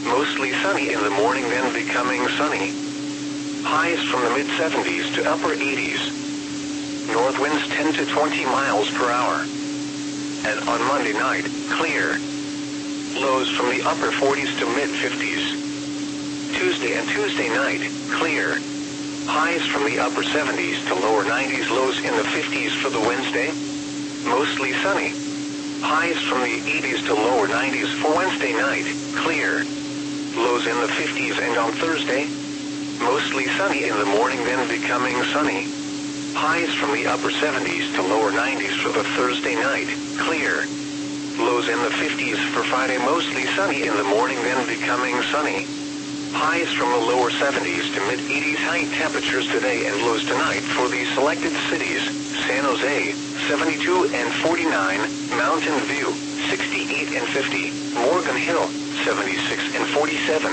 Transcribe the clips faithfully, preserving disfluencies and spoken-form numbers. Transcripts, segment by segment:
Mostly sunny in the morning, then becoming sunny. Highs from the mid seventies to upper eighties. North winds ten to twenty miles per hour. And on Monday night, clear. Lows from the upper forties to mid fifties. Tuesday and Tuesday night, clear. Highs from the upper seventies to lower nineties, lows in the fifties for the Wednesday. Mostly sunny. Highs from the eighties to lower nineties for Wednesday night, clear. Lows in the fifties, and on Thursday, mostly sunny in the morning, then becoming sunny. Highs from the upper seventies to lower nineties for the Thursday night, clear. Lows in the fifties for Friday, mostly sunny in the morning, then becoming sunny. Highs from the lower seventies to mid eighties, high temperatures today and lows tonight for the selected cities: San Jose, seventy-two and forty-nine, Mountain View, sixty-eight and fifty, Morgan Hill, seventy-six and forty-seven.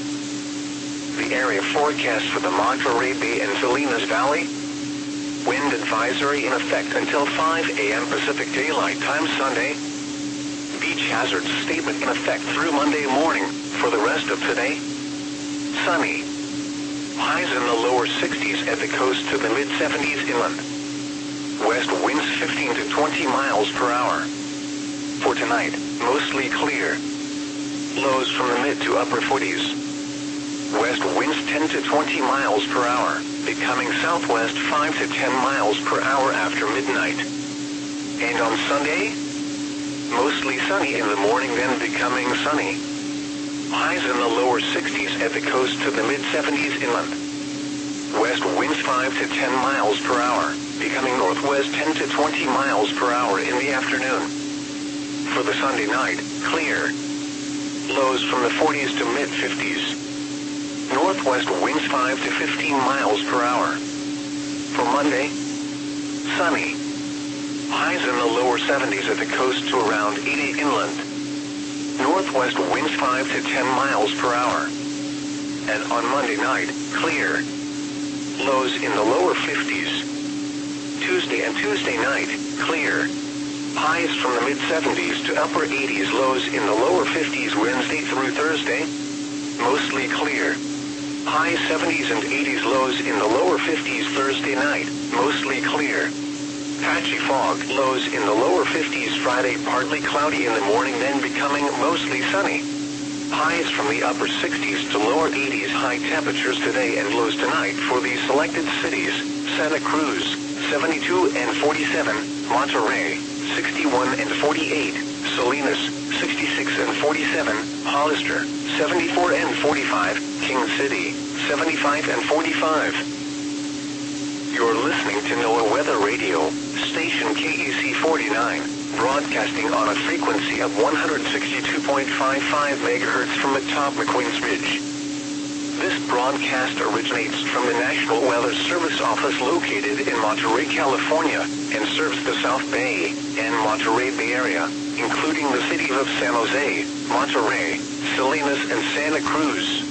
The area forecast for the Monterey Bay and Salinas Valley. Wind advisory in effect until five a m Pacific Daylight Time Sunday. Beach hazards statement in effect through Monday morning. For the rest of today, sunny. Highs in the lower sixties at the coast to the mid seventies inland. West winds fifteen to twenty miles per hour. For tonight, mostly clear. Lows from the mid to upper forties. West winds ten to twenty miles per hour, becoming southwest five to ten miles per hour after midnight. And on Sunday, mostly sunny in the morning, then becoming sunny. Highs in the lower sixties at the coast to the mid seventies inland. West winds five to ten miles per hour, becoming northwest ten to twenty miles per hour in the afternoon. For the Sunday night, clear. Lows from the forties to mid fifties. Northwest winds five to fifteen miles per hour. For Monday, sunny. Highs in the lower seventies at the coast to around eighty inland. Northwest winds five to ten miles per hour. And on Monday night, clear. Lows in the lower fifties. Tuesday and Tuesday night, clear. Highs from the mid seventies to upper eighties, lows in the lower fifties Wednesday through Thursday. Mostly clear. High seventies and eighties, lows in the lower fifties Thursday night, mostly clear. Patchy fog, lows in the lower fifties Friday, partly cloudy in the morning, then becoming mostly sunny. Highs from the upper sixties to lower eighties, high temperatures today and lows tonight for the selected cities: Santa Cruz, seventy-two and forty-seven, Monterey, sixty-one and forty-eight, Salinas, sixty-six and forty-seven, Hollister, seventy-four and forty-five, King City, seventy-five and forty-five. You're listening to NOAA Weather Radio, station K E C forty-nine, broadcasting on a frequency of one hundred sixty-two point five five megahertz from atop McQueen's Ridge. This broadcast originates from the National Weather Service office located in Monterey, California, and serves the South Bay and Monterey Bay Area, including the cities of San Jose, Monterey, Salinas, and Santa Cruz.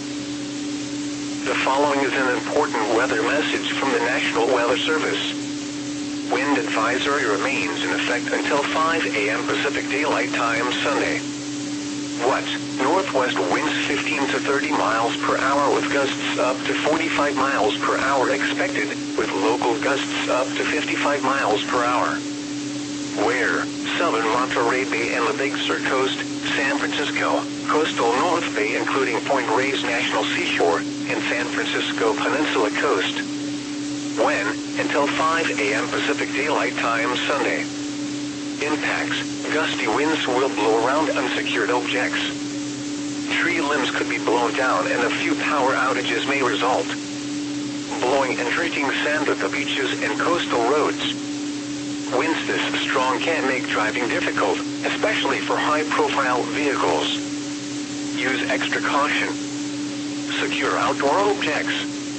The following is an important weather message from the National Weather Service. Wind advisory remains in effect until five a m Pacific Daylight Time Sunday. What? Northwest winds fifteen to thirty miles per hour with gusts up to forty-five miles per hour expected, with local gusts up to fifty-five miles per hour. Where? Southern Monterey Bay and the Big Sur Coast, San Francisco, coastal North Bay including Point Reyes National Seashore, and San Francisco Peninsula Coast. When? Until five a m Pacific Daylight Time Sunday. Impacts: gusty winds will blow around unsecured objects. Tree limbs could be blown down and a few power outages may result. Blowing and drifting sand at the beaches and coastal roads. Winds this strong can make driving difficult, especially for high-profile vehicles. Use extra caution. Secure outdoor objects.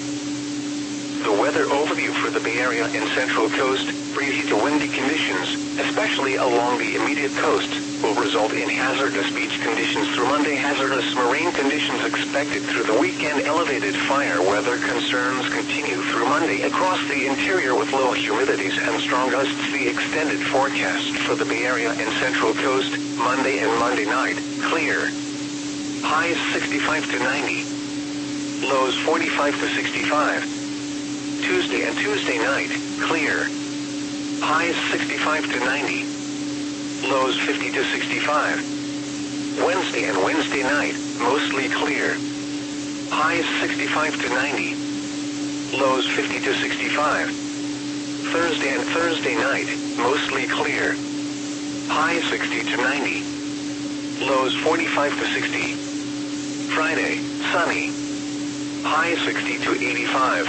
The weather overview for the Bay Area and Central Coast: breezy to windy conditions, especially along the immediate coast, will result in hazardous beach conditions through Monday. Hazardous marine conditions expected through the weekend. Elevated fire weather concerns continue through Monday across the interior with low humidities and strong gusts. The extended forecast for the Bay Area and Central Coast: Monday and Monday night, clear. Highs sixty-five to ninety. Lows forty-five to sixty-five. Tuesday and Tuesday night, clear. Highs sixty-five to ninety. Lows fifty to sixty-five. Wednesday and Wednesday night, mostly clear. Highs sixty-five to ninety. Lows fifty to sixty-five. Thursday and Thursday night, mostly clear. Highs sixty to ninety. Lows forty-five to sixty. Friday, sunny. Highs sixty to eighty-five.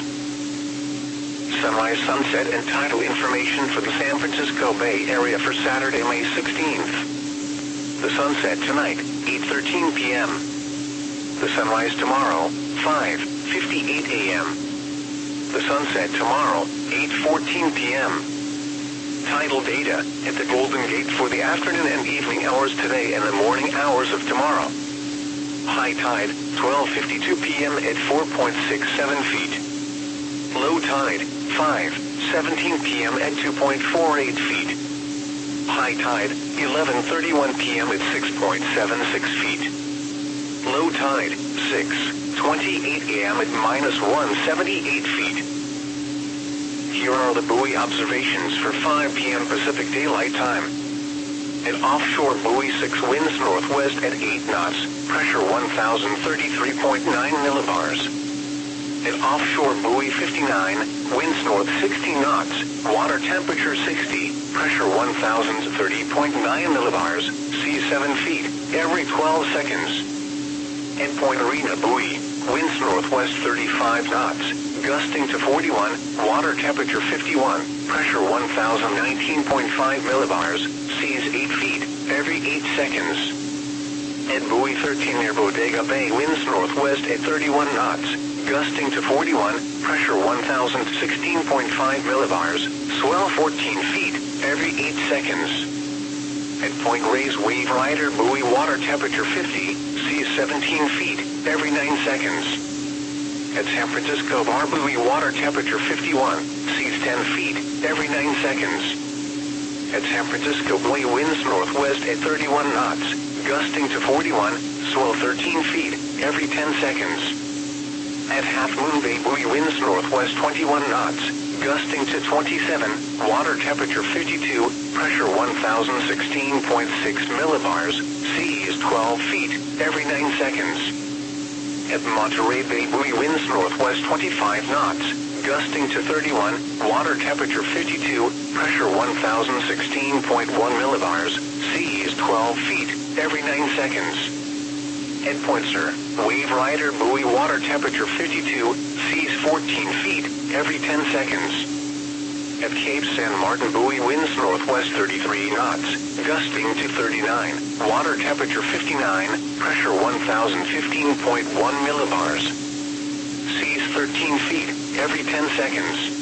Sunrise, sunset, and tidal information for the San Francisco Bay Area for Saturday, May sixteenth. The sunset tonight, eight thirteen p m The sunrise tomorrow, five fifty-eight a m The sunset tomorrow, eight fourteen p m Tidal data at the Golden Gate for the afternoon and evening hours today and the morning hours of tomorrow. High tide, twelve fifty-two p m at four point six seven feet. Low tide, five seventeen p m at two point four eight feet. High tide, eleven thirty-one p m at six point seven six feet. Low tide, six twenty-eight a m at minus one seventy-eight feet. Here are the buoy observations for five p m Pacific Daylight Time. At offshore buoy six, winds northwest at eight knots, pressure one thousand thirty-three point nine millibars. At offshore buoy fifty-nine, winds north sixty knots, water temperature sixty, pressure one thousand thirty point nine millibars, sea seven feet, every twelve seconds. At Point Arena buoy, winds northwest thirty-five knots, gusting to forty-one, water temperature fifty-one, pressure one thousand nineteen point five millibars, seas eight feet, every eight seconds. At buoy thirteen near Bodega Bay, winds northwest at thirty-one knots, gusting to forty-one, pressure one thousand sixteen point five millibars, swell fourteen feet, every eight seconds. At Point Reyes Wave Rider buoy, water temperature fifty, seas seventeen feet, every nine seconds. At San Francisco Bar buoy, water temperature fifty-one, seas ten feet, every nine seconds. At San Francisco buoy, winds northwest at thirty-one knots, gusting to forty-one, swell thirteen feet, every ten seconds. At Half Moon Bay buoy, winds northwest twenty-one knots, gusting to twenty-seven, water temperature fifty-two, pressure one thousand sixteen point six millibars, seas twelve feet, every nine seconds. At Monterey Bay buoy, winds northwest twenty-five knots, gusting to thirty-one, water temperature fifty-two, pressure one thousand sixteen point one millibars, seas twelve feet, every nine seconds. At Point Sur, Wave Rider buoy, water temperature fifty-two, seas fourteen feet, every ten seconds. At Cape San Martin buoy, winds northwest thirty-three knots, gusting to thirty-nine, water temperature fifty-nine, pressure one thousand fifteen point one millibars. Seas thirteen feet, every ten seconds.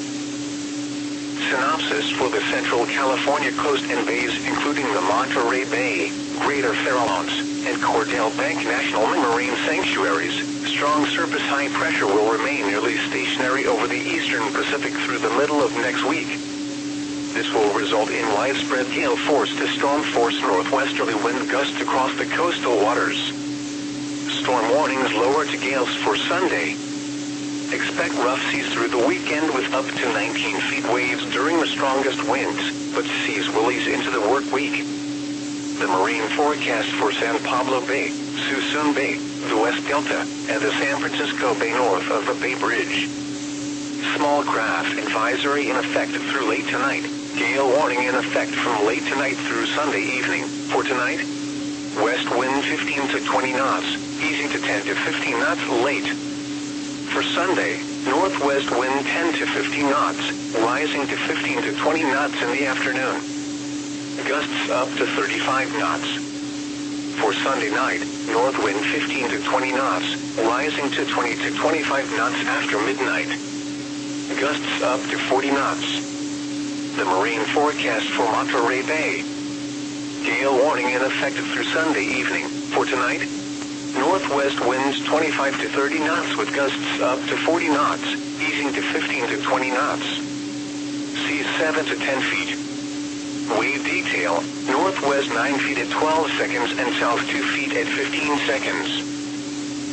Synopsis for the Central California coast and bays, including the Monterey Bay, Greater Farallones, and Cordell Bank National Marine Sanctuaries. Strong surface high pressure will remain nearly stationary over the eastern Pacific through the middle of next week. This will result in widespread gale force to storm force northwesterly wind gusts across the coastal waters. Storm warnings lower to gales for Sunday. Expect rough seas through the weekend with up to nineteen feet waves during the strongest winds, but seas will ease into the work week. The marine forecast for San Pablo Bay, Suisun Bay, the West Delta, and the San Francisco Bay north of the Bay Bridge. Small craft advisory in effect through late tonight. Gale warning in effect from late tonight through Sunday evening. For tonight, west wind fifteen to twenty knots, easing to ten to fifteen knots late. For Sunday, northwest wind ten to fifteen knots, rising to fifteen to twenty knots in the afternoon. Gusts up to thirty-five knots. For Sunday night, north wind fifteen to twenty knots, rising to twenty to twenty-five knots after midnight. Gusts up to forty knots. The marine forecast for Monterey Bay. Gale warning in effect through Sunday evening. For tonight, northwest winds twenty-five to thirty knots with gusts up to forty knots, easing to fifteen to twenty knots. Seas seven to ten feet. Wave detail, northwest nine feet at twelve seconds and south two feet at fifteen seconds.